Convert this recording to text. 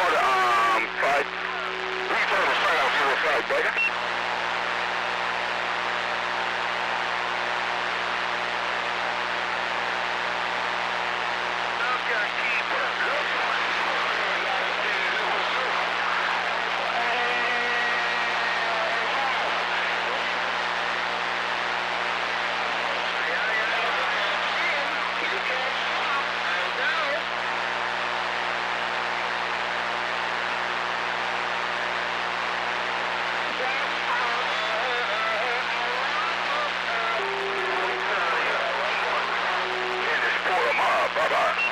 Florida, 5. We can tell them to start out 05, brother.